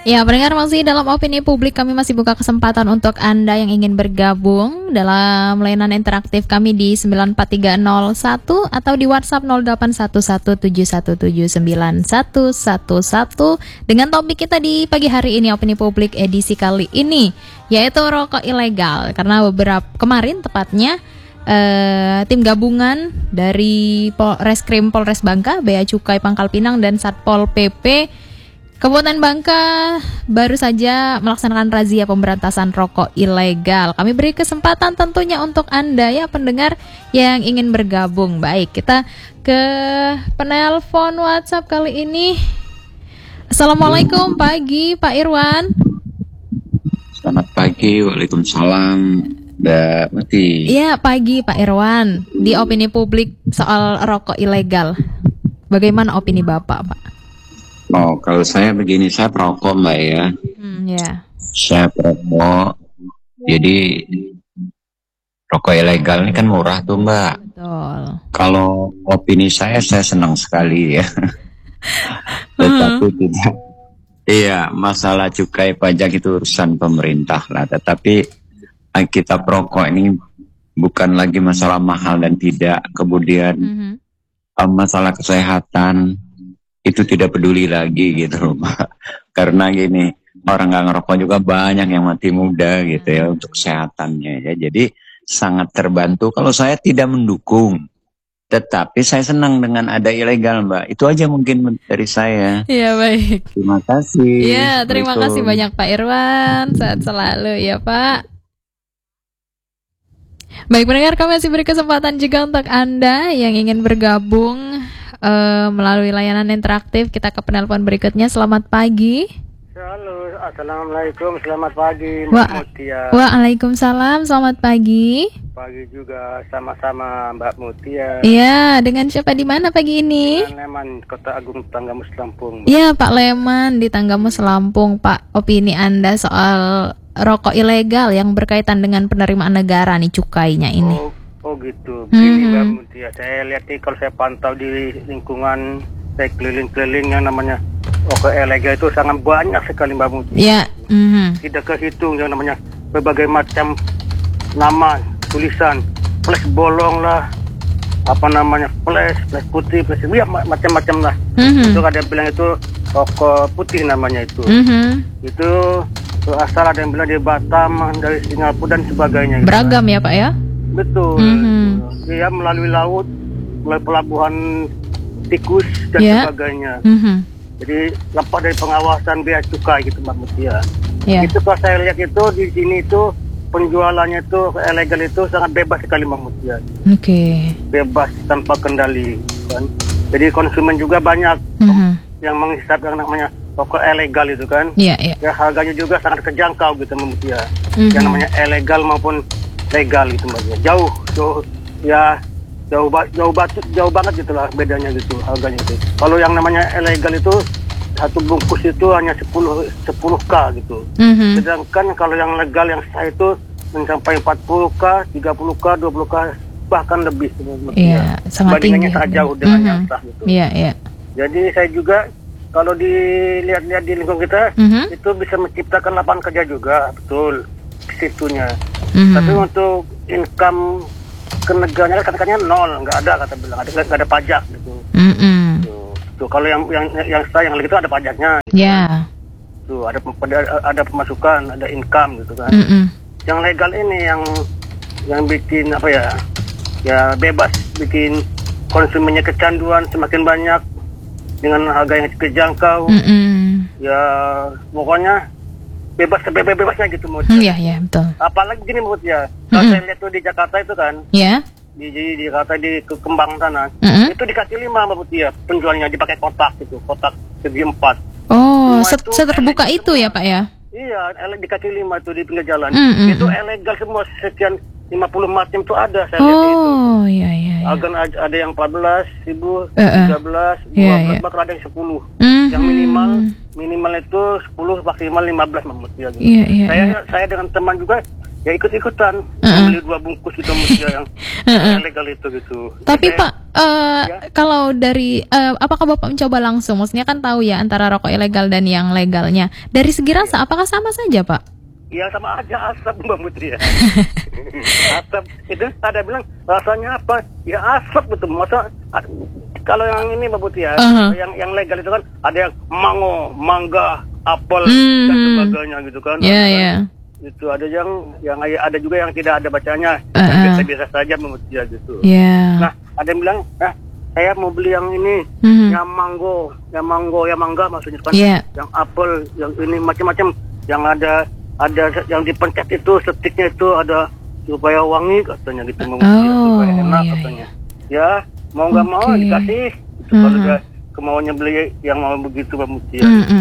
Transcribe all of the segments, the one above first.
Ya, pendengar, masih dalam opini publik, kami masih buka kesempatan untuk Anda yang ingin bergabung dalam layanan interaktif kami di 94301 atau di WhatsApp 081171791111 dengan topik kita di pagi hari ini, opini publik edisi kali ini, yaitu rokok ilegal. Karena kemarin tepatnya tim gabungan dari Reskrim Polres Bangka, Bea Cukai Pangkal Pinang dan Satpol PP Kabupaten Bangka baru saja melaksanakan razia pemberantasan rokok ilegal. Kami beri kesempatan tentunya untuk Anda ya pendengar yang ingin bergabung. Baik, kita ke penelpon WhatsApp kali ini. Assalamualaikum, pagi Pak Irwan. Selamat pagi, waalaikumsalam Mbak Mati. Iya, pagi Pak Irwan. Di opini publik soal rokok ilegal, bagaimana opini Bapak, Pak? Oh, kalau saya begini, saya perokok Mbak ya. Ya. Saya perokok. Jadi rokok ilegal ini kan murah tuh Mbak. Betul. Kalau opini saya senang sekali ya. Tetapi tidak. Iya, masalah cukai pajak itu urusan pemerintah lah. Tetapi kita perokok ini bukan lagi masalah mahal dan tidak. Kemudian masalah kesehatan itu tidak peduli lagi gitu Pak. Karena gini, orang nggak ngerokok juga banyak yang mati muda gitu ya untuk kesehatannya ya. Jadi sangat terbantu. Kalau saya tidak mendukung, tetapi saya senang dengan ada ilegal Mbak. Itu aja mungkin dari saya. Iya, baik. Terima kasih. Iya, terima kasih banyak Pak Irwan. Sehat selalu ya Pak. Baik pendengar, kami masih beri kesempatan juga untuk Anda yang ingin bergabung melalui layanan interaktif. Kita ke penelpon berikutnya. Selamat pagi. Halo, assalamualaikum, selamat pagi Mbak Mutia. Waalaikumsalam, selamat pagi. Pagi juga, sama-sama Mbak Mutia. Iya, dengan siapa di mana pagi ini? Dengan Leman, Kota Agung, Tanggamus, Lampung. Iya, Pak Leman di Tanggamus, Lampung. Pak, opini Anda soal rokok ilegal yang berkaitan dengan penerimaan negara nih, cukainya ini. Oh gitu. Begini Mbak Mutia, saya lihat nih, kalau saya pantau di lingkungan saya keliling-keliling yang namanya rokok ilegal itu sangat banyak sekali Mbak Mutia. Iya. Tidak kehitung yang namanya berbagai macam nama, tulisan, flash bolong lah, apa namanya, flash putih, flash ya macam-macam lah. Itu ada yang bilang itu rokok putih namanya itu. Itu asal ada yang bilang dari Batam, dari Singapura dan sebagainya. Beragam ya Pak ya? Betul. Dia melalui laut, melalui pelabuhan tikus dan sebagainya. Jadi lepas dari pengawasan bea cukai gitu Mbak Mutia. Itu kalau saya lihat itu di sini itu penjualannya itu ilegal itu sangat bebas sekali Mbak Mutia. Bebas tanpa kendali kan. Jadi konsumen juga banyak yang menghisap yang namanya rokok ilegal itu kan. Ya harganya juga sangat terjangkau gitu Mbak Mutia. Yang namanya ilegal maupun legal gitu Mbak. Jauh banget gitu lah bedanya gitu harganya itu. Kalau yang namanya ilegal itu satu bungkus itu hanya 10k gitu. Sedangkan kalau yang legal yang sah itu mencapai 40k, 30k, 20k bahkan lebih. Bandingannya sangat jauh dengan yang sah gitu. Jadi saya juga kalau dilihat-lihat di lingkungan kita itu bisa menciptakan lapangan kerja juga, betul situnya. Tapi untuk income ke negaranya katanya nol, nggak ada kata bilang, nggak ada pajak gitu. Tuh kalau yang saya yang lagi itu ada pajaknya. Tuh ada pemasukan, ada income gitu kan. Yang legal ini yang bikin apa ya? Ya bebas, bikin konsumennya kecanduan semakin banyak dengan harga yang terjangkau. Ya pokoknya bebasnya gitu menurut saya. Iya, betul. Apalagi gini menurut ya. Kalau saya lihat tuh di Jakarta itu kan. Di Jakarta di Kembang sana. Itu dikasih 5 Mbak Mutia. Penjualnya dipakai kotak gitu, kotak segi 4. Oh, seterbuka itu ya, Pak ya? Iya, dikasih 5 tuh di pinggir jalan. Itu ilegal semua, sekian 50 macam tuh ada saya lihat itu. Oh, iya. Agan ada yang 14.000, 13, 12, bahkan ada yang 10. Yang minimal itu 10, maksimal 15 Mbak Mutia. Saya dengan teman juga ya ikut-ikutan beli 2 bungkus gitu mutia yang ilegal itu gitu. Tapi Pak, kalau dari apakah Bapak mencoba langsung? Maksudnya kan tahu ya antara rokok ilegal dan yang legalnya. Dari segi rasa apakah sama saja, Pak? Ya sama aja, asap Mbak Putri ya. Asap itu ada bilang rasanya apa? Ya asap betul. Masa kalau yang ini Mbak Putri ya, yang legal itu kan ada yang mango, mangga, apel dan sebagainya gitu kan. Iya. Itu ada yang ada juga yang tidak ada bacanya, yang biasa saja Mbak Putri ya gitu. Nah, ada yang bilang, saya mau beli yang ini, yang mangga maksudnya kan, yang apel, yang ini macam-macam, yang ada yang dipencet itu setiknya itu ada supaya wangi katanya gitu, supaya enak katanya. Ya mau nggak mau dikasih gitu, kalau dia kemauannya beli yang mau begitu Mbak Mutia.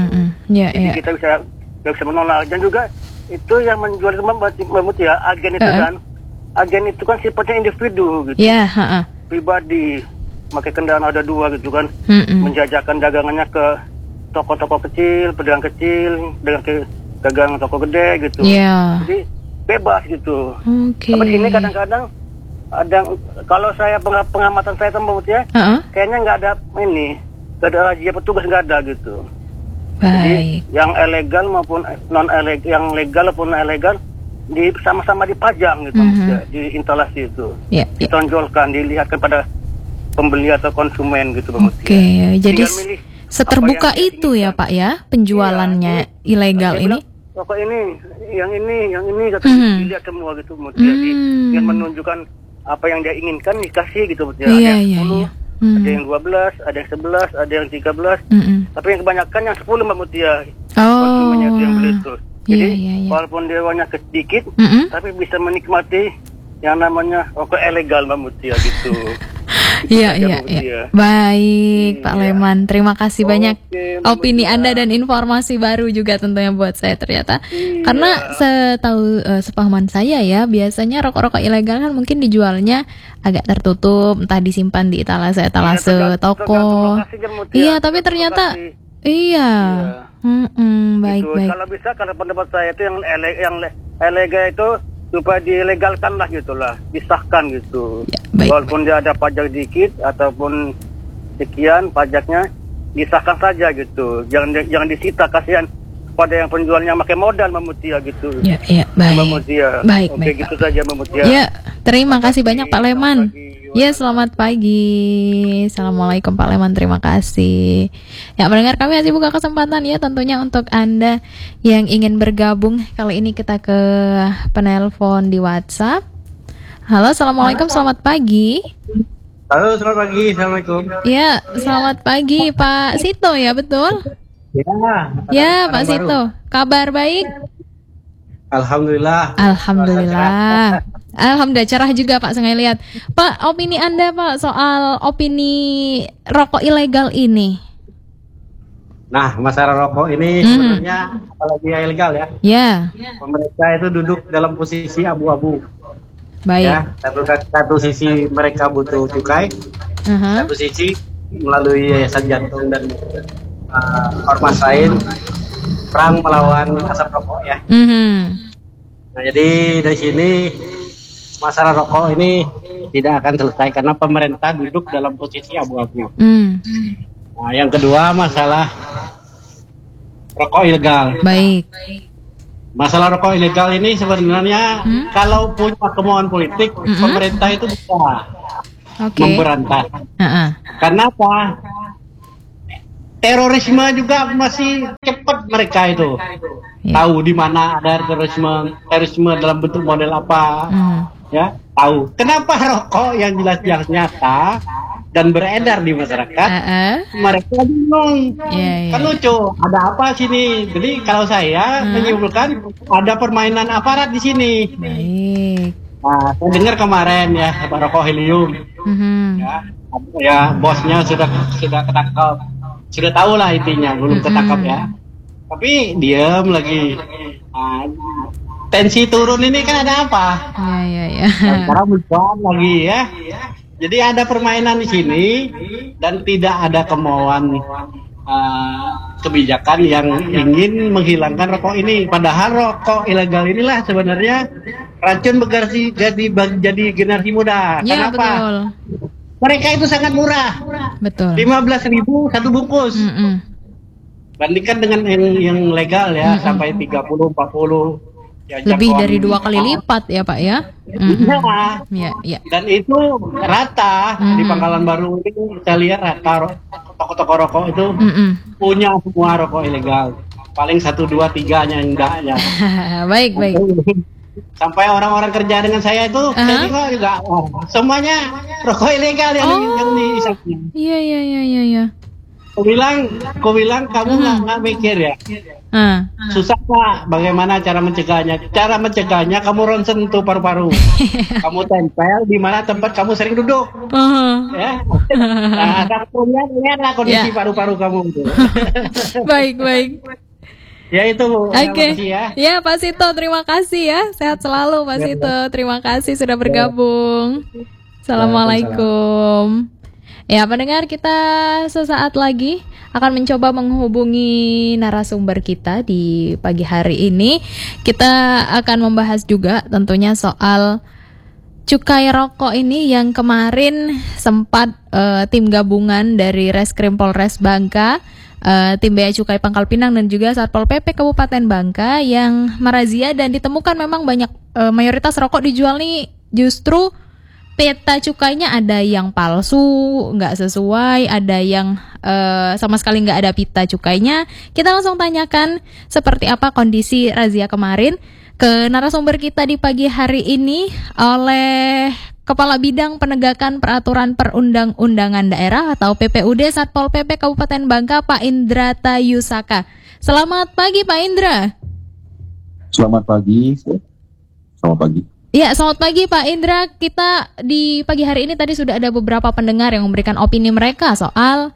Jadi kita bisa menolak. Dan juga itu yang menjual itu Mbak Mutia, agen itu kan, agen itu kan sifatnya individu gitu, pribadi, pakai kendaraan ada 2 gitu kan, menjajakan dagangannya ke toko-toko kecil, pedagang kecil, dagang toko gede gitu. Jadi bebas gitu. Tapi di sini kadang-kadang ada, kalau saya pengamatan saya Mbak Mutia, kayaknya nggak ada razia petugas, nggak ada gitu. Jadi yang ilegal maupun non ilegal, yang legal maupun non ilegal sama-sama dipajang gitu, di instalasi itu, ditonjolkan, dilihatkan pada pembeli atau konsumen gitu Mbak Mutia. Jadi seterbuka itu ya Pak ya penjualannya ilegal ini. Rokok ini, yang ini katanya dilihat semua gitu Mutia. Dia menunjukkan apa yang dia inginkan dikasih gitu Mutia. Ada yang 10, ada yang 12, ada yang 11, ada yang 13. Tapi yang kebanyakan yang 10 Mbak Mutia. Konsumennya itu yang beli itu. Jadi walaupun dia uangnya sedikit, tapi bisa menikmati yang namanya rokok ilegal Mbak Mutia gitu. Iya. Baik, Pak Leman. Terima kasih banyak opini Anda dan informasi baru juga tentunya buat saya ternyata. Karena sepahaman saya ya, biasanya rokok-rokok ilegal kan mungkin dijualnya agak tertutup, entah disimpan di etalase toko. Iya, tapi ternyata baik. Kalau bisa, kalau pendapat saya itu yang ilegal itu supaya dilegalkan lah gitulah, disahkan gitu. Walaupun dia ada pajak dikit ataupun sekian pajaknya, disahkan saja gitu. Jangan disita, kasihan pada yang penjualnya pakai modal Mbak Mutia gitu. Baik. Mbak Mutia. Baik. Gitu saja Mbak Mutia. Terima kasih banyak Pak Leman. Selamat pagi. Assalamualaikum Pak Leman, terima kasih. Ya, mendengar kami masih buka kesempatan ya tentunya untuk Anda yang ingin bergabung. Kali ini kita ke penelpon di WhatsApp. Halo, assalamualaikum, selamat pagi. Halo, selamat pagi, assalamualaikum. Ya, selamat pagi Pak Sito ya, betul? Ya, Pak Sito. Kabar baik? Alhamdulillah. Alhamdulillah cerah juga Pak, saya lihat. Pak, opini Anda Pak soal opini rokok ilegal ini? Nah, masalah rokok ini sebenarnya apalagi ilegal ya. Pemerintah itu duduk dalam posisi abu-abu. Baik. Ya, satu sisi mereka butuh cukai, satu sisi melalui Yayasan Jantung dan ormas lain perang melawan asap rokok ya. Nah, jadi dari sini masalah rokok ini tidak akan selesai karena pemerintah duduk dalam posisi abu-abu. Nah, yang kedua masalah rokok ilegal. Baik. Masalah rokok ilegal ini sebenarnya kalau punya kemauan politik, pemerintah itu bisa memberantas. Karena apa? Terorisme juga masih cepat mereka itu. Tahu di mana ada terorisme dalam bentuk model apa. Ya, tahu. Kenapa rokok yang jelas-jelas nyata dan beredar di masyarakat, mereka bingung. Kan lucu, ada apa sini? Jadi kalau saya menyimpulkan ada permainan aparat di sini. Nah, saya dengar kemarin ya, rokok helium. Ya, bosnya sudah ketangkap. Sudah tahu lah intinya, belum ketangkap ya. Tapi diam lagi. Tensi turun ini kan ada apa? Sekarang bukan lagi ya. Jadi ada permainan di sini dan tidak ada kemauan kebijakan yang ingin menghilangkan rokok ini. Padahal rokok ilegal inilah sebenarnya racun jadi generasi muda. Ya, Kenapa? betul. Mereka itu sangat murah. Betul. 15.000 satu bungkus. Bandingkan dengan yang legal ya, sampai 30-40. Ya, lebih dari 2 kali lipat ya Pak ya. Ya. Dan itu rata di Pangkalan Baru ini saya lihat rata toko-toko rokok itu punya semua rokok ilegal. Paling 1, 2, 3-nya enggaknya. Baik. Sampai orang-orang kerja dengan saya itu saya juga semuanya rokok ilegal yang diisapnya. Iya. Kau bilang kamu nggak mikir ya. Susah Pak, bagaimana cara mencegahnya? Cara mencegahnya kamu ronsen tuh paru-paru. Kamu tempel di mana tempat kamu sering duduk. Ya. Nah, lihatlah kondisi paru-paru kamu. Baik. Ya itu. Oke. Ya Pak Sito, terima kasih ya. Sehat selalu Pak Sito. Terima kasih sudah bergabung. Assalamualaikum. Ya, pendengar, kita sesaat lagi akan mencoba menghubungi narasumber kita di pagi hari ini. Kita akan membahas juga tentunya soal cukai rokok ini yang kemarin sempat tim gabungan dari Reskrim Polres Bangka, tim Bea Cukai Pangkal Pinang dan juga Satpol PP Kabupaten Bangka yang merazia dan ditemukan memang banyak mayoritas rokok dijual nih justru peta cukainya ada yang palsu, nggak sesuai, ada yang sama sekali nggak ada pita cukainya. Kita langsung tanyakan seperti apa kondisi razia kemarin ke narasumber kita di pagi hari ini oleh Kepala Bidang Penegakan Peraturan Perundang-undangan Daerah atau PPUD Satpol PP Kabupaten Bangka, Pak Indra Tayusaka. Selamat pagi Pak Indra. Selamat pagi. Ya, selamat pagi Pak Indra. Kita di pagi hari ini tadi sudah ada beberapa pendengar yang memberikan opini mereka soal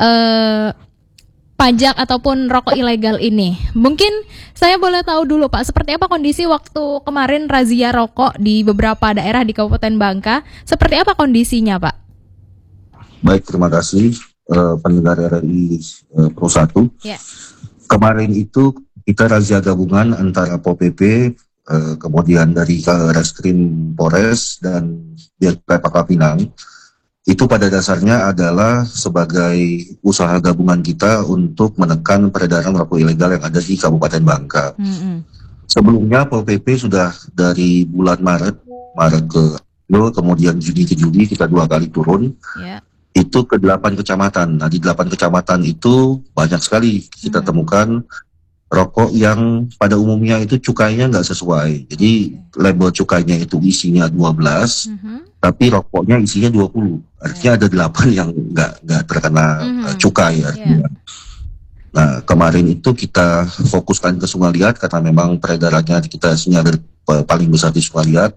pajak ataupun rokok ilegal ini. Mungkin saya boleh tahu dulu Pak, seperti apa kondisi waktu kemarin razia rokok di beberapa daerah di Kabupaten Bangka? Seperti apa kondisinya Pak? Baik, terima kasih pendengar RRI Pro 1. Ya. Kemarin itu kita razia gabungan antara Pol PP, kemudian dari Reskrim Polres dan Bea Cukai Pangkal Pinang. Itu pada dasarnya adalah sebagai usaha gabungan kita untuk menekan peredaran rokok ilegal yang ada di Kabupaten Bangka. Sebelumnya Pol PP sudah dari bulan Maret ke April, kemudian Juni ke Juli kita 2 kali turun. Itu ke 8 kecamatan. Nah di 8 kecamatan itu banyak sekali kita temukan rokok yang pada umumnya itu cukainya nggak sesuai. Jadi label cukainya itu isinya 12, tapi rokoknya isinya 20. Artinya ada 8 yang nggak terkena cukai artinya. Nah kemarin itu kita fokuskan ke Sungai Liat karena memang peredarannya kita ada paling besar di Sungai Liat.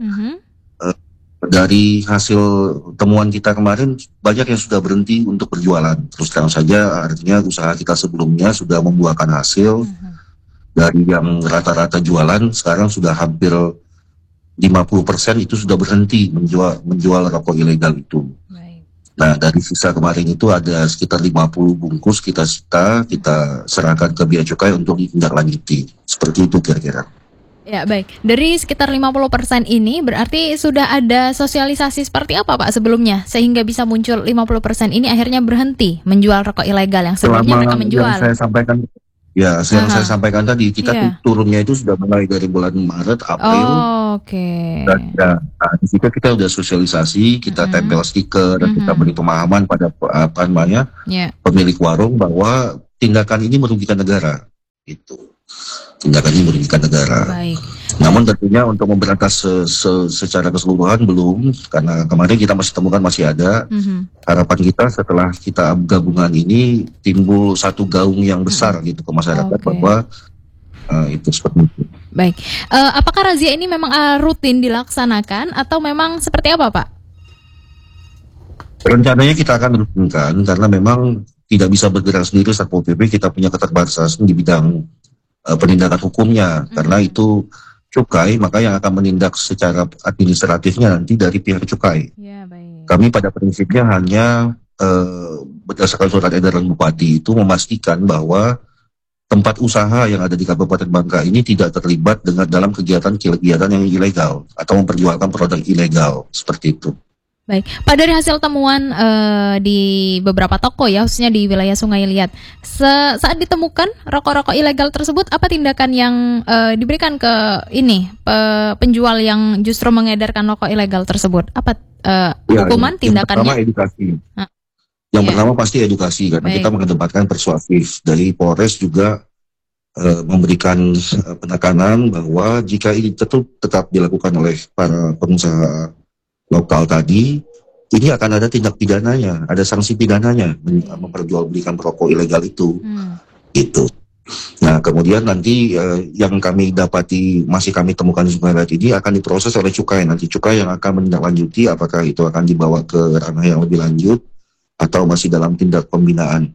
Dari hasil temuan kita kemarin banyak yang sudah berhenti untuk berjualan. Terus terang saja artinya usaha kita sebelumnya sudah membuahkan hasil. Dari yang rata-rata jualan sekarang sudah hampir 50% itu sudah berhenti menjual rokok ilegal itu. Nah dari sisa kemarin itu ada sekitar 50 bungkus kita serahkan ke Bea Cukai untuk ditindaklanjuti. Seperti itu kira-kira. Ya baik, dari sekitar 50% ini berarti sudah ada sosialisasi seperti apa Pak sebelumnya sehingga bisa muncul 50% ini akhirnya berhenti menjual rokok ilegal yang sebelumnya mereka menjual. Yang saya sampaikan saya sampaikan tadi kita turunnya itu sudah mulai dari bulan Maret, April. Dan di situ kita udah sosialisasi, kita tempel stiker, kita beri pemahaman pada pemilik warung bahwa tindakan ini merugikan negara. Itu tindakan ini merugikan negara. Baik. Namun tentunya untuk memberantas secara keseluruhan belum, karena kemarin kita masih temukan masih ada. Harapan kita setelah kita gabungan ini timbul satu gaung yang besar gitu ke masyarakat bahwa itu seperti itu. Baik. Apakah razia ini memang rutin dilaksanakan atau memang seperti apa Pak? Rencananya kita akan rutinkan karena memang tidak bisa bergerak sendiri Satpol PP, kita punya keterbatasan di bidang penindakan hukumnya karena itu cukai, maka yang akan menindak secara administratifnya nanti dari pihak cukai. Ya, baik. Kami pada prinsipnya hanya berdasarkan surat edaran Bupati itu memastikan bahwa tempat usaha yang ada di Kabupaten Bangka ini tidak terlibat dalam kegiatan yang ilegal atau memperjualkan produk ilegal seperti itu. Baik, Pak, dari hasil temuan di beberapa toko ya, khususnya di wilayah Sungai Liat, saat ditemukan rokok-rokok ilegal tersebut, apa tindakan yang diberikan ke penjual yang justru mengedarkan rokok ilegal tersebut? Apa hukuman, tindakannya? Yang pertama edukasi. Yang pertama pasti edukasi, karena kita mengedepankan persuasif. Dari Polres juga memberikan penekanan bahwa jika ini tetap dilakukan oleh para pengusaha lokal tadi, ini akan ada tindak pidananya, ada sanksi pidananya memperjualbelikan rokok ilegal itu, gitu. Nah, kemudian nanti yang kami dapati masih kami temukan di Sungai Liat ini akan diproses oleh cukai. Nanti cukai yang akan menindaklanjuti apakah itu akan dibawa ke ranah yang lebih lanjut atau masih dalam tindak pembinaan.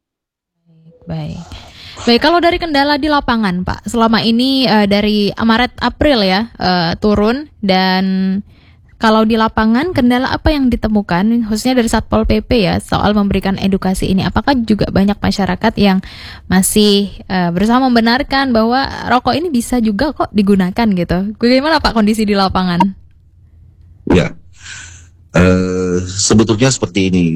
Baik. Kalau dari kendala di lapangan, Pak, selama ini dari Maret April ya turun, dan kalau di lapangan kendala apa yang ditemukan khususnya dari Satpol PP ya soal memberikan edukasi ini? Apakah juga banyak masyarakat yang masih berusaha membenarkan bahwa rokok ini bisa juga kok digunakan gitu? Bagaimana Pak kondisi di lapangan? Ya, sebetulnya seperti ini.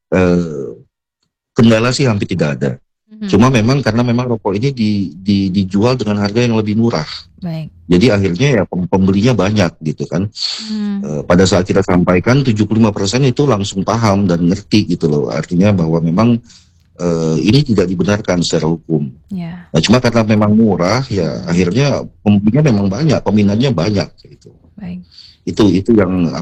Kendala sih hampir tidak ada. Cuma karena memang rokok ini dijual dengan harga yang lebih murah. Baik. Jadi akhirnya ya pembelinya banyak gitu kan. Pada saat kita sampaikan 75% itu langsung paham dan ngerti gitu loh. Artinya bahwa memang ini tidak dibenarkan secara hukum. Yeah. Nah, cuma karena memang murah ya akhirnya pembelinya memang banyak, peminatnya banyak gitu. Baik. Itu yang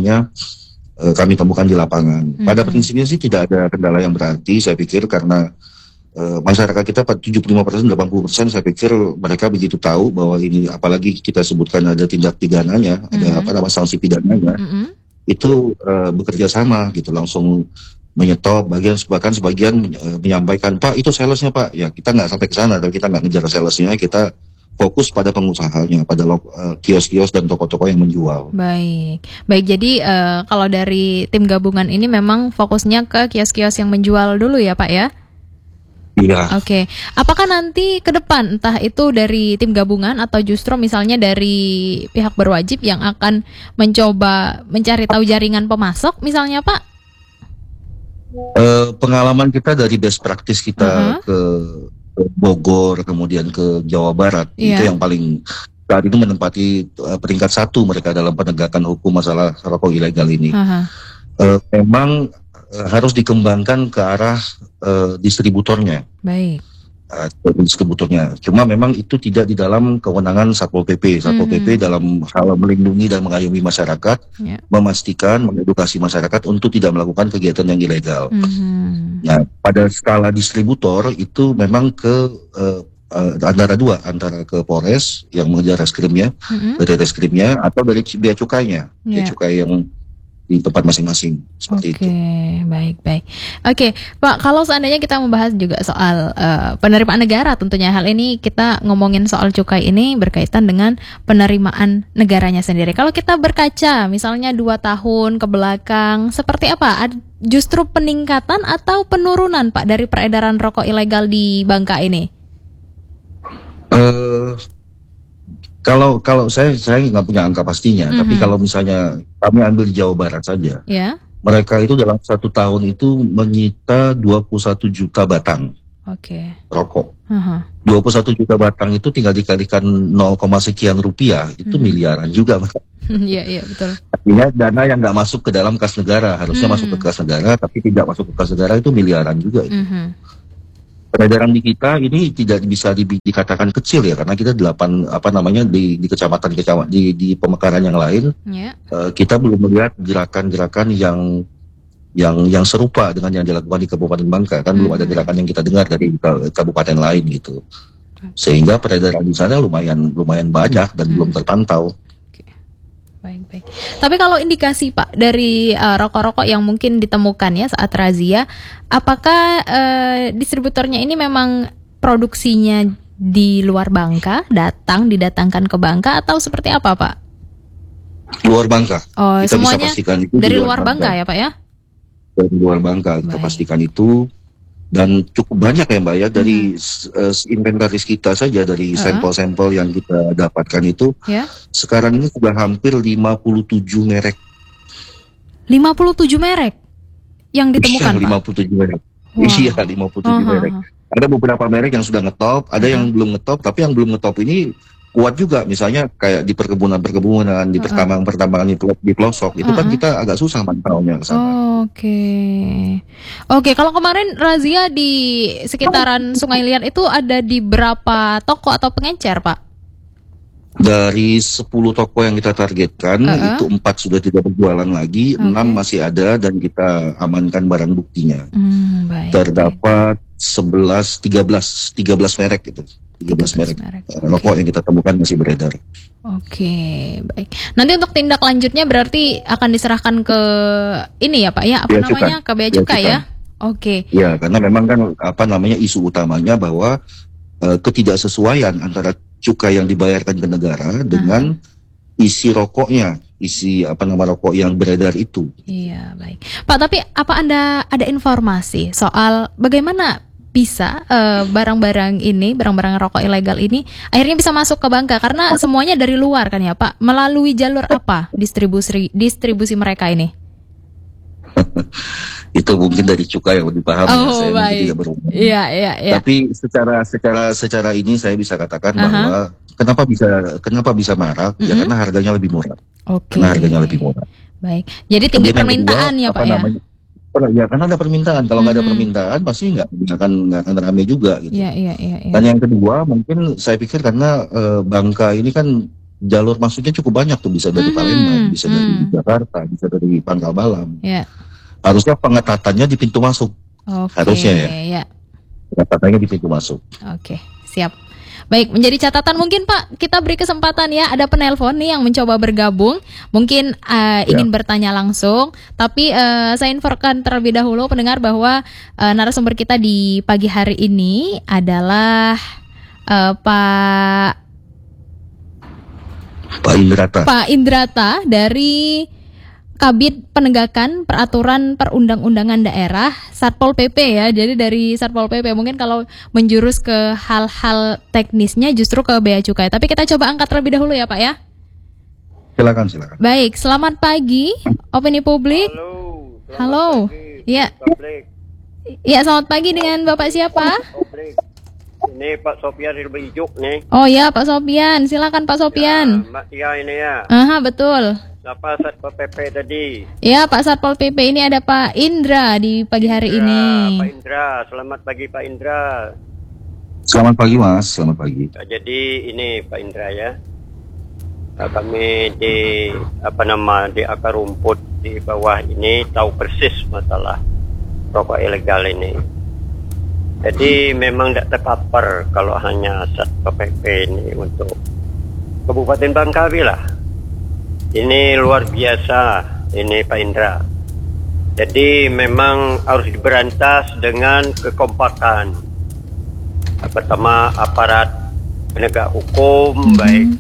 kami temukan di lapangan. Pada prinsipnya sih tidak ada kendala yang berarti, saya pikir, karena masyarakat kita 75%, 80% saya pikir mereka begitu tahu bahwa ini, apalagi kita sebutkan ada tindak pidananya, ada sanksi pidananya, itu bekerja sama gitu, langsung menyetop, bahkan sebagian menyampaikan, Pak itu salesnya Pak, ya kita nggak sampai ke sana, tapi kita nggak ngejar salesnya, kita fokus pada pengusahanya, pada kios-kios dan toko-toko yang menjual. Baik. Jadi kalau dari tim gabungan ini memang fokusnya ke kios-kios yang menjual dulu ya Pak ya? Iya. Oke. Apakah nanti ke depan entah itu dari tim gabungan atau justru misalnya dari pihak berwajib yang akan mencoba mencari tahu jaringan pemasok misalnya Pak? Pengalaman kita dari best practice kita ke Bogor, kemudian ke Jawa Barat, itu yang paling saat itu menempati peringkat 1 mereka dalam penegakan hukum masalah rokok ilegal ini. Memang harus dikembangkan ke arah distributornya. Baik. Distributornya. Cuma memang itu tidak di dalam kewenangan Satpol PP. Satpol PP dalam hal melindungi dan mengayomi masyarakat, memastikan, mengedukasi masyarakat untuk tidak melakukan kegiatan yang ilegal. Nah, pada skala distributor itu memang ke antara ke Polres yang mengejar reskrimnya, dari reskrimnya atau dari bea cukainya, bea cukai yang di tempat masing-masing seperti itu. Baik. Oke, Pak, kalau seandainya kita membahas juga soal penerimaan negara, tentunya hal ini kita ngomongin soal cukai ini berkaitan dengan penerimaan negaranya sendiri. Kalau kita berkaca misalnya 2 tahun ke belakang, seperti apa? Justru peningkatan atau penurunan Pak dari peredaran rokok ilegal di Bangka ini? Kalau saya nggak punya angka pastinya, tapi kalau misalnya kami ambil di Jawa Barat saja, mereka itu dalam 1 tahun itu menyita 21 juta batang rokok. 21 juta batang itu tinggal dikalikan 0, sekian rupiah, itu miliaran juga. Iya betul. Artinya dana yang nggak masuk ke dalam kas negara, harusnya masuk ke kas negara, tapi tidak masuk ke kas negara, itu miliaran juga. Peredaran di kita ini tidak bisa dikatakan kecil ya, karena kita 8 di kecamatan di pemekaran yang lain, kita belum melihat gerakan-gerakan yang serupa dengan yang dilakukan di Kabupaten Bangka, kan belum ada gerakan yang kita dengar dari kabupaten lain gitu, sehingga peredaran di sana lumayan banyak dan belum terpantau. Baik. Tapi kalau indikasi Pak dari rokok-rokok yang mungkin ditemukan ya saat razia, apakah distributornya ini memang produksinya di luar Bangka, didatangkan ke Bangka atau seperti apa Pak? Luar Bangka. Oh, kita semuanya bisa pastikan itu dari luar Bangka ya Pak ya? dari luar Bangka. Kita pastikan itu, dan cukup banyak ya Mbak ya, dari inventaris kita saja, dari sampel-sampel yang kita dapatkan itu, sekarang ini sudah hampir 57 merek. 57 merek yang ditemukan, Pak? 57 merek. Iya, 57 merek. Ada beberapa merek yang sudah ngetop, ada yang belum ngetop, tapi yang belum ngetop ini kuat juga. Misalnya kayak di perkebunan-perkebunan, di pertambangan di pelosok, itu kan kita agak susah mantaunya ke sana. Oke, kalau kemarin razia di sekitaran Sungai Liat itu ada di berapa toko atau pengecer, Pak? Dari 10 toko yang kita targetkan, itu 4 sudah tidak berjualan lagi, 6 masih ada dan kita amankan barang buktinya. Terdapat 13 merek itu. 13 merek rokok yang kita temukan masih beredar. Oke, baik. Nanti untuk tindak lanjutnya berarti akan diserahkan ke ini ya Pak ya, ke Bea Cukai ya? Oke. Ya, karena memang kan isu utamanya bahwa ketidaksesuaian antara cukai yang dibayarkan ke negara dengan isi rokoknya, isi rokok yang beredar itu. Iya, baik. Pak, tapi apa Anda ada informasi soal bagaimana bisa barang-barang rokok ilegal ini akhirnya bisa masuk ke Bangka, karena semuanya dari luar kan ya Pak? Melalui jalur apa distribusi mereka ini? Itu mungkin dari cukai yang lebih paham, saya mungkin tidak berhubung. Iya. Tapi secara ini saya bisa katakan bahwa kenapa bisa marak? Ya karena harganya lebih murah. Karena harganya lebih murah. Baik. Jadi tinggi permintaan ya Pak ya? Ya karena ada permintaan. Kalau nggak ada permintaan pasti nggak akan ramai juga gitu. Iya. Dan yang kedua mungkin saya pikir karena Bangka ini kan jalur masuknya cukup banyak tuh, bisa dari Palembang, bisa dari Jakarta, bisa dari Pangkal Balam. Harusnya pengetatannya di pintu masuk. Harusnya ya. Pengetatannya di pintu masuk. Oke, siap. Baik, menjadi catatan mungkin Pak, kita beri kesempatan ya, ada penelpon nih yang mencoba bergabung, mungkin ingin bertanya langsung, tapi saya infokan terlebih dahulu pendengar bahwa narasumber kita di pagi hari ini adalah Pak Indrata dari Kabid Penegakan Peraturan Perundang-undangan Daerah Satpol PP ya. Jadi dari Satpol PP mungkin kalau menjurus ke hal-hal teknisnya justru ke Bea Cukai. Tapi kita coba angkat terlebih dahulu ya Pak ya. Silakan. Baik, selamat pagi Opini Publik. Halo. Iya. Iya, selamat pagi dengan Bapak siapa? Ini Pak Sofian Ilbejuk nih. Oh ya Pak Sofian, silakan Pak Sofian. Ya ini ya. Aha, betul. Siapa Satpol PP tadi? Ya Pak Satpol PP, ini ada Pak Indra di pagi hari ini. Pak Indra, selamat pagi Pak Indra. Selamat pagi Mas, selamat pagi. Jadi ini Pak Indra ya. Kami di akar rumput di bawah ini tahu persis masalah rokok ilegal ini. Jadi memang tidak terpapar kalau hanya Satpol PP ini untuk Kabupaten Bangka lah. Ini luar biasa ini Pak Indra. Jadi memang harus diberantas dengan kekompakan. Pertama aparat penegak hukum, baik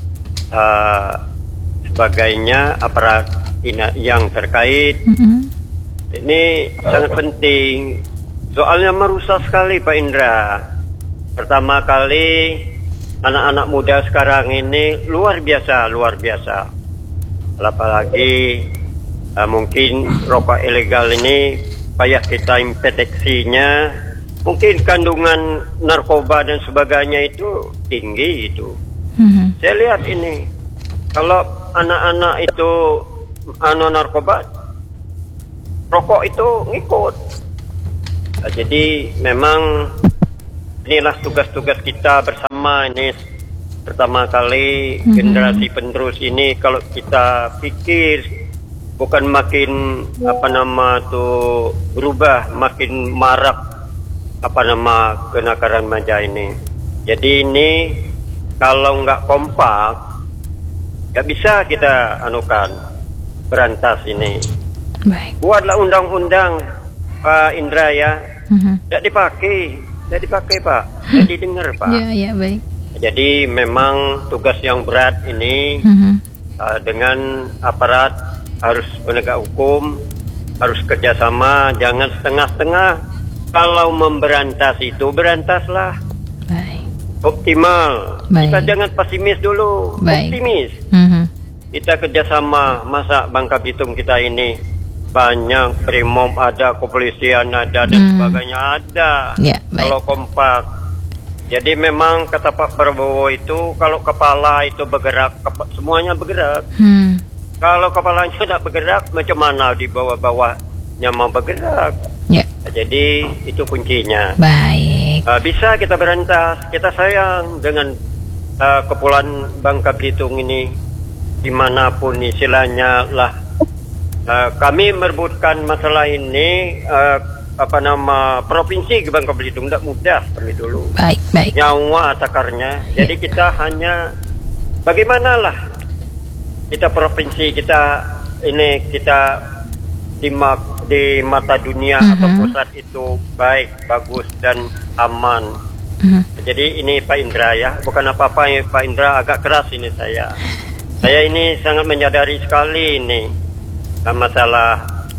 sebagainya, aparat yang terkait. Ini sangat penting. Soalnya merusak sekali Pak Indra. Pertama kali anak-anak muda sekarang ini luar biasa. Apalagi mungkin rokok ilegal ini payah kita deteksinya. Mungkin kandungan narkoba dan sebagainya itu tinggi itu. Saya lihat ini, kalau anak-anak itu narkoba, rokok itu ngikut. Jadi memang inilah tugas-tugas kita bersama ini. Pertama kali generasi penerus ini kalau kita pikir bukan makin berubah, makin marak kenakalan remaja ini. Jadi ini kalau nggak kompak nggak bisa kita berantas ini. Baik. Buatlah undang-undang Pak Indra ya. Tidak dipakai Pak. Tidak didengar Pak. Iya, baik. Jadi memang tugas yang berat ini dengan aparat harus penegak hukum harus kerjasama, jangan setengah-setengah. Kalau memberantas itu berantaslah. Baik. Optimal. Baik. Kita jangan pesimis dulu. Baik. Optimis. Kita kerjasama. Masa Bangka Belitung kita ini banyak brimob ada, kepolisian ada dan sebagainya ada. Ya, baik. Kalau kompak. Jadi memang kata Pak Prabowo itu kalau kepala itu bergerak, semuanya bergerak. Kalau kepalanya tidak bergerak, macam mana di bawah-bawahnya mau bergerak? Ya. Jadi itu kuncinya. Baik. Bisa kita berantas. Kita sayang dengan Kepulauan Bangka Belitung ini, dimanapun istilahnya lah. Kami merebutkan masalah ini provinsi Bangka Belitung tidak mudah seperti dulu. Baik. Nyawa takarnya. Jadi kita hanya bagaimanalah kita provinsi kita ini kita di mata dunia atau pusat itu baik, bagus dan aman. Jadi ini Pak Indra ya, bukan apa-apa ya Pak Indra, agak keras ini saya. Saya ini sangat menyadari sekali ini masalah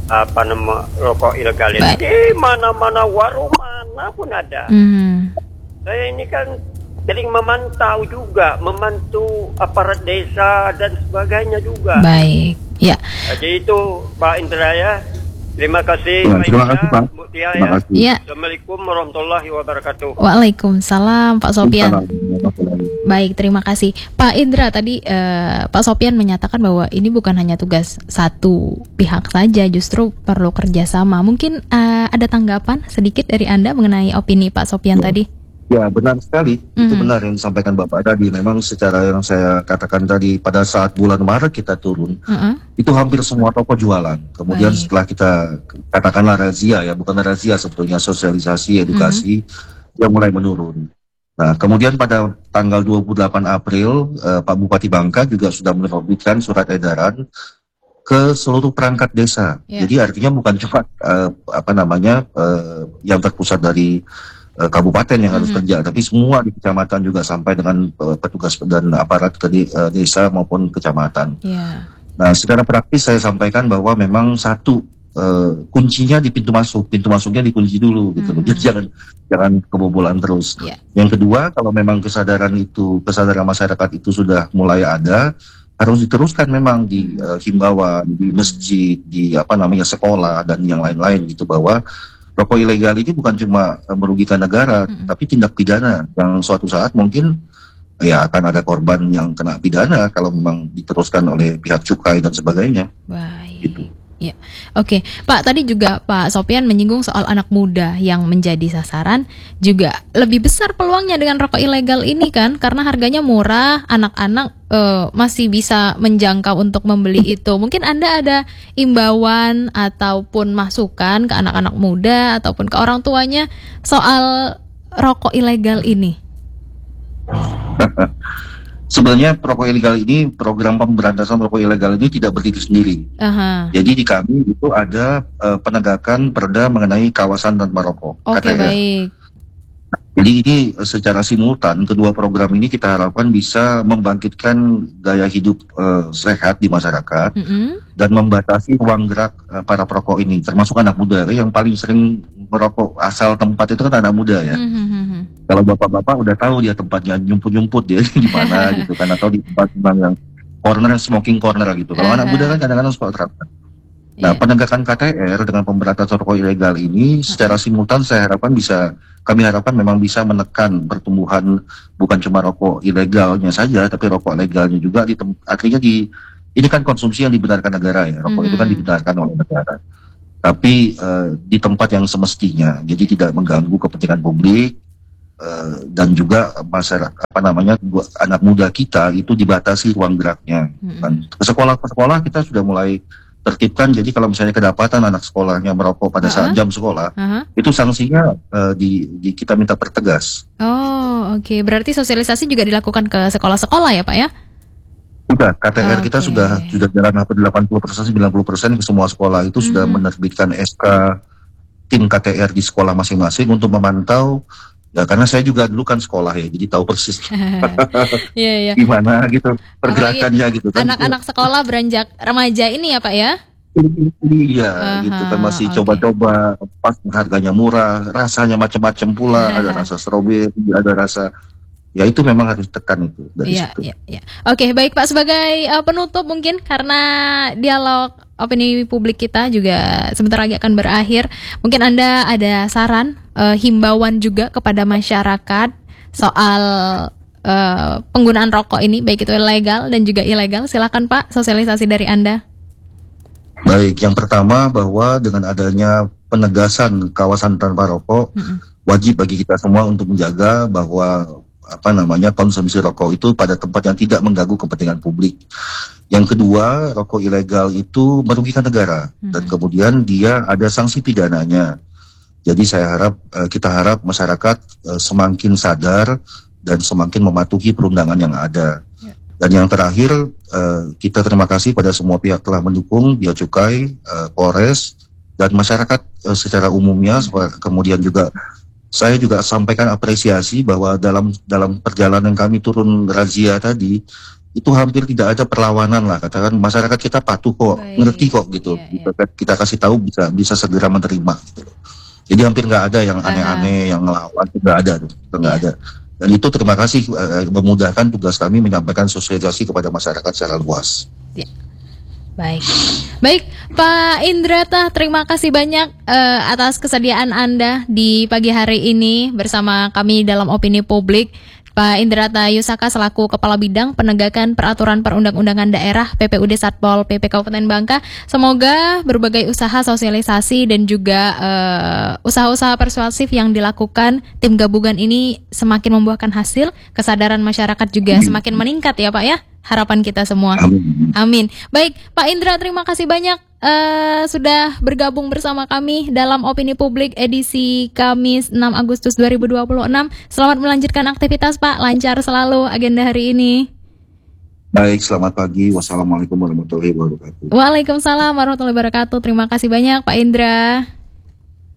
rokok ilegal ini. Di mana-mana warung mana pun ada. Saya ini kan sering memantau juga, membantu aparat desa dan sebagainya juga. Baik, ya. Jadi itu Pak Indra ya. Terima kasih Pak Terima Indra, kasih Pak. Mutia Terima ya. kasih. Ya. Assalamualaikum warahmatullahi wabarakatuh. Waalaikumsalam Pak Sopyan. Baik, terima kasih Pak Indra. Tadi Pak Sopyan menyatakan bahwa ini bukan hanya tugas satu pihak saja, justru perlu kerjasama. Mungkin ada tanggapan sedikit dari Anda mengenai opini Pak Sopyan tadi? Ya, benar sekali. Itu benar yang disampaikan Bapak tadi. Memang secara yang saya katakan tadi, pada saat bulan Maret kita turun, itu hampir semua toko jualan. Kemudian setelah kita katakanlah razia ya, bukan razia sebetulnya, sosialisasi, edukasi, yang mulai menurun. Nah, kemudian pada tanggal 28 April, Pak Bupati Bangka juga sudah menerbitkan surat edaran ke seluruh perangkat desa. Jadi artinya bukan cuma yang terpusat dari kabupaten yang harus kerja, tapi semua di kecamatan juga sampai dengan petugas dan aparat desa maupun kecamatan. Nah, secara praktis saya sampaikan bahwa memang satu kuncinya di pintu masuknya dikunci dulu gitu loh. Jadi jangan kebobolan terus. Yang kedua, kalau memang kesadaran masyarakat itu sudah mulai ada, harus diteruskan memang di himbauan, di masjid, di sekolah dan yang lain-lain gitu, bahwa rokok ilegal ini bukan cuma merugikan negara, tapi tindak pidana yang suatu saat mungkin ya akan ada korban yang kena pidana kalau memang diteruskan oleh pihak cukai dan sebagainya. Baik. Gitu. Ya, oke, Pak. Tadi juga Pak Sopyan menyinggung soal anak muda yang menjadi sasaran, juga lebih besar peluangnya dengan rokok ilegal ini kan, karena harganya murah, anak-anak masih bisa menjangkau untuk membeli itu. Mungkin Anda ada imbauan ataupun masukan ke anak-anak muda ataupun ke orang tuanya soal rokok ilegal ini? Sebenarnya rokok ilegal ini, program pemberantasan rokok ilegal ini tidak berdiri sendiri. Jadi di kami itu ada penegakan perda mengenai kawasan tanpa rokok. Oke, baik. Jadi ini secara simultan kedua program ini kita harapkan bisa membangkitkan gaya hidup sehat di masyarakat dan membatasi ruang gerak para perokok ini, termasuk anak muda yang paling sering merokok asal tempat itu kan anak muda ya. Kalau bapak-bapak udah tahu dia tempatnya nyumput-nyumput dia di mana gitu kan, atau di tempat yang corner, smoking corner gitu. Kalau anak muda kan kadang-kadang suka terapkan. Nah, penegakan KTR dengan pemberantasan rokok ilegal ini secara simultan kami harapkan memang bisa menekan pertumbuhan bukan cuma rokok ilegalnya saja, tapi rokok legalnya juga. Artinya ini kan konsumsi yang dibenarkan negara ya, rokok itu kan dibenarkan oleh negara. Tapi di tempat yang semestinya, jadi tidak mengganggu kepentingan publik, dan juga masyarakat anak muda kita itu dibatasi ruang geraknya. Ke sekolah kita sudah mulai tertibkan. Jadi kalau misalnya kedapatan anak sekolahnya merokok pada saat jam sekolah, itu sanksinya kita minta pertegas. Oh, oke. Berarti sosialisasi juga dilakukan ke sekolah-sekolah ya, Pak ya? Sudah, KTR kita sudah jalan hampir 80%, 90% ke semua sekolah itu sudah menerbitkan SK tim KTR di sekolah masing-masing untuk memantau. Ya, karena saya juga dulu kan sekolah ya, jadi tahu persis gimana gitu pergerakannya gitu kan. Anak-anak sekolah beranjak remaja ini ya Pak ya? Iya, gitu kan masih coba-coba, pas harganya murah, rasanya macam-macam pula, ada rasa stroberi, ada rasa, ya itu memang harus tekan itu dari situ. Iya. Oke, baik Pak, sebagai penutup mungkin karena dialog opini publik kita juga sebentar lagi akan berakhir, mungkin Anda ada saran, himbauan juga kepada masyarakat soal penggunaan rokok ini, baik itu legal dan juga ilegal. Silakan Pak, sosialisasi dari Anda. Baik, yang pertama bahwa dengan adanya penegasan kawasan tanpa rokok, wajib bagi kita semua untuk menjaga bahwa konsumsi rokok itu pada tempat yang tidak mengganggu kepentingan publik. Yang kedua, rokok ilegal itu merugikan negara dan kemudian dia ada sanksi pidananya. Jadi kita harap masyarakat semakin sadar dan semakin mematuhi perundangan yang ada. Dan yang terakhir, kita terima kasih pada semua pihak telah mendukung Bea Cukai, Polres, dan masyarakat secara umumnya. Kemudian juga saya juga sampaikan apresiasi bahwa dalam perjalanan kami turun razia tadi, itu hampir tidak ada perlawanan lah. Katakan masyarakat kita patuh kok, ngerti kok gitu. Kita kasih tahu bisa segera menerima. Gitu. Jadi hampir nggak ada yang aneh-aneh, yang ngelawan, nggak ada. Dan itu terima kasih memudahkan tugas kami menyampaikan sosialisasi kepada masyarakat secara luas. Ya. Baik Pak Indrata, terima kasih banyak atas kesediaan Anda di pagi hari ini bersama kami dalam opini publik. Pak Indrata Yusaka selaku Kepala Bidang Penegakan Peraturan Perundang-undangan Daerah PPUD Satpol PP Kabupaten Bangka. Semoga berbagai usaha sosialisasi dan juga usaha-usaha persuasif yang dilakukan tim gabungan ini semakin membuahkan hasil, kesadaran masyarakat juga semakin meningkat ya Pak ya. Harapan kita semua. Amin. Baik, Pak Indra, terima kasih banyak sudah bergabung bersama kami dalam opini publik edisi Kamis 6 Agustus 2026. Selamat melanjutkan aktivitas Pak, lancar selalu agenda hari ini. Baik, selamat pagi. Wassalamualaikum warahmatullahi wabarakatuh. Waalaikumsalam warahmatullahi wabarakatuh. Terima kasih banyak Pak Indra.